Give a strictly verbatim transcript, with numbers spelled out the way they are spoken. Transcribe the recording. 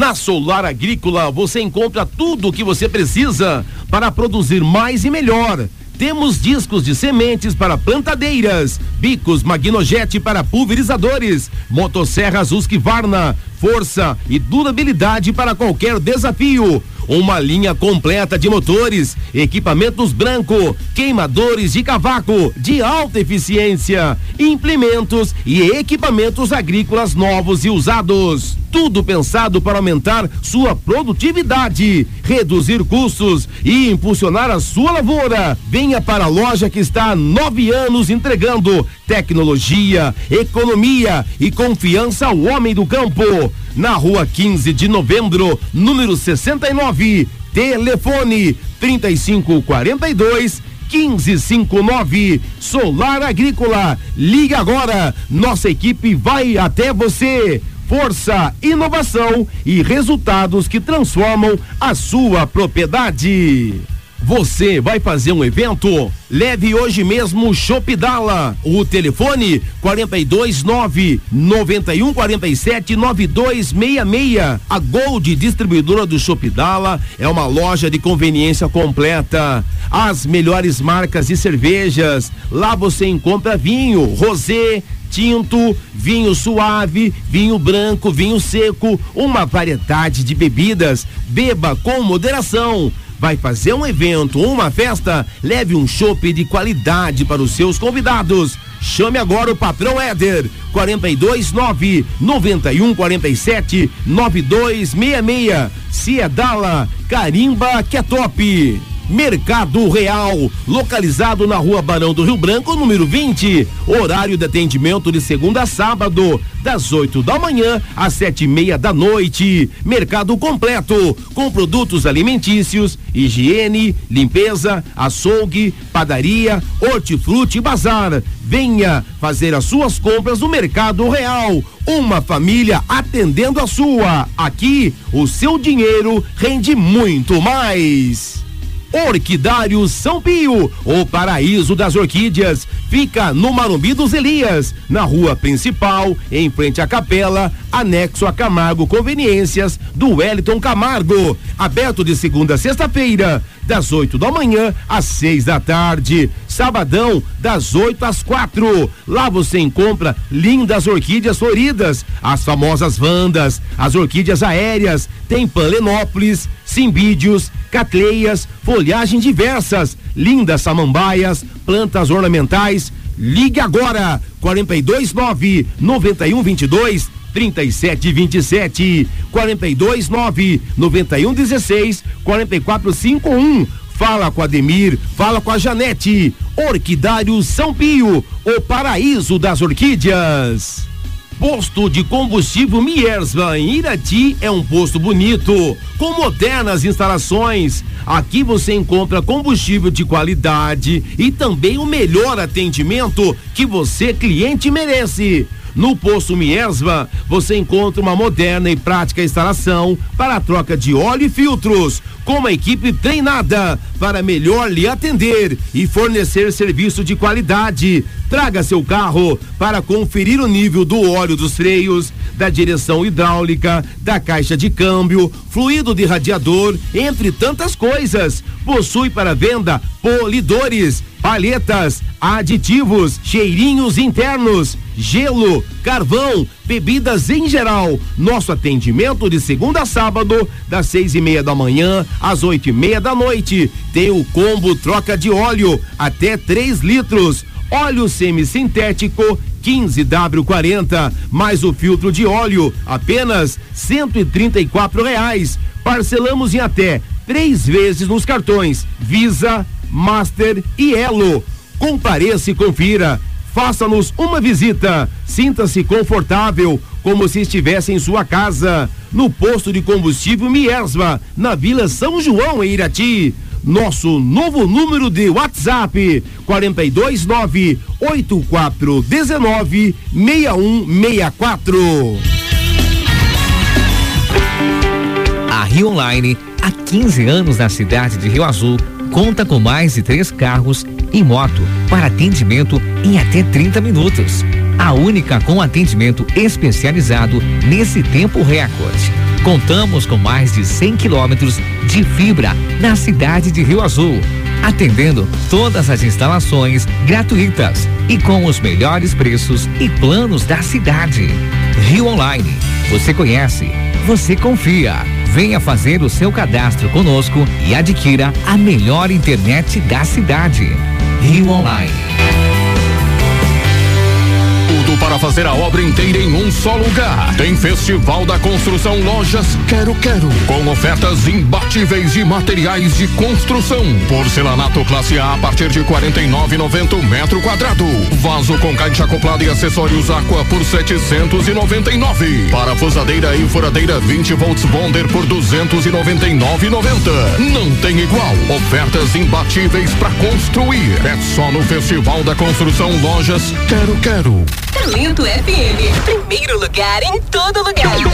Na Solar Agrícola você encontra tudo o que você precisa para produzir mais e melhor. Temos discos de sementes para plantadeiras, bicos Magnojet para pulverizadores, motosserras Husqvarna, força e durabilidade para qualquer desafio. Uma linha completa de motores, equipamentos branco, queimadores de cavaco de alta eficiência, implementos e equipamentos agrícolas novos e usados. Tudo pensado para aumentar sua produtividade, reduzir custos e impulsionar a sua lavoura. Venha para a loja que está há nove anos entregando tecnologia, economia e confiança ao homem do campo. Na rua quinze de novembro, número sessenta e nove, telefone trinta e cinco quarenta e dois quinze cinquenta e nove. Solar Agrícola, liga agora, nossa equipe vai até você. Força, inovação e resultados que transformam a sua propriedade. Você vai fazer um evento? Leve hoje mesmo o Shopdala. O telefone quarenta e dois nove noventa e um quarenta e sete noventa e dois sessenta e seis. A Gold, distribuidora do Shopdala, é uma loja de conveniência completa. As melhores marcas de cervejas. Lá você encontra vinho, rosé, tinto, vinho suave, vinho branco, vinho seco, uma variedade de bebidas. Beba com moderação. Vai fazer um evento ou uma festa? Leve um chopp de qualidade para os seus convidados. Chame agora o patrão Éder, quarenta e dois nove noventa e um quarenta e sete noventa e dois sessenta e seis. Ciedala, carimba que é top. Mercado Real, localizado na rua Barão do Rio Branco, número vinte. Horário de atendimento de segunda a sábado, das oito da manhã às sete e meia da noite. Mercado completo, com produtos alimentícios, higiene, limpeza, açougue, padaria, hortifruti e bazar. Venha fazer as suas compras no Mercado Real. Uma família atendendo a sua. Aqui, o seu dinheiro rende muito mais. Orquidário São Pio, o paraíso das orquídeas, fica no Marumbi dos Elias, na rua principal, em frente à capela, anexo a Camargo Conveniências do Wellington Camargo. Aberto de segunda a sexta-feira, das oito da manhã às seis da tarde. Sabadão, das oito às quatro. Lá você encontra lindas orquídeas floridas, as famosas vandas, as orquídeas aéreas, tem palenópolis, cimbídeos, catleias, folhagem diversas, lindas samambaias, plantas ornamentais. Ligue agora, quarenta e dois nove noventa e um vinte e dois trinta e sete vinte e sete, quarenta e dois nove noventa e um dezesseis quarenta e quatro cinquenta e um. Fala com a Ademir, fala com a Janete. Orquidário São Pio, o paraíso das orquídeas. Posto de combustível Miersva em Irati é um posto bonito, com modernas instalações. Aqui você encontra combustível de qualidade e também o melhor atendimento que você, cliente, merece. No posto Miersva, você encontra uma moderna e prática instalação para a troca de óleo e filtros, com uma equipe treinada para melhor lhe atender e fornecer serviço de qualidade. Traga seu carro para conferir o nível do óleo dos freios, da direção hidráulica, da caixa de câmbio, fluido de radiador, entre tantas coisas. Possui para venda polidores, palhetas, aditivos, cheirinhos internos, gelo, carvão, bebidas em geral. Nosso atendimento de segunda a sábado, das seis e meia da manhã às oito e meia da noite. Tem o combo troca de óleo até três litros. Óleo semissintético quinze W quarenta, mais o filtro de óleo, apenas cento e trinta e quatro reais. Parcelamos em até três vezes nos cartões Visa, Master e Elo. Compareça e confira. Faça-nos uma visita. Sinta-se confortável, como se estivesse em sua casa. No posto de combustível Miersva, na Vila São João, em Irati. Nosso novo número de WhatsApp, quarenta e dois nove oito quatro um nove seis um seis quatro. A Rio Online, há quinze anos na cidade de Rio Azul, conta com mais de três carros e moto para atendimento em até trinta minutos. A única com atendimento especializado nesse tempo recorde. Contamos com mais de cem quilômetros de fibra na cidade de Rio Azul, atendendo todas as instalações gratuitas e com os melhores preços e planos da cidade. Rio Online, você conhece, você confia. Venha fazer o seu cadastro conosco e adquira a melhor internet da cidade. Rio Online. Tudo para fazer a obra inteira em um só lugar. Tem Festival da Construção Lojas Quero Quero, com ofertas imbatíveis de materiais de construção. Porcelanato classe A a partir de quarenta e nove reais e noventa centavos metro quadrado. Vaso com caixa acoplada e acessórios Aqua por setecentos e noventa e nove reais. Parafusadeira e furadeira vinte volts Bonder por duzentos e noventa e nove reais e noventa centavos. Não tem igual. Ofertas imbatíveis para construir. É só no Festival da Construção Lojas Quero Quero. Talento F M, primeiro lugar em todo lugar.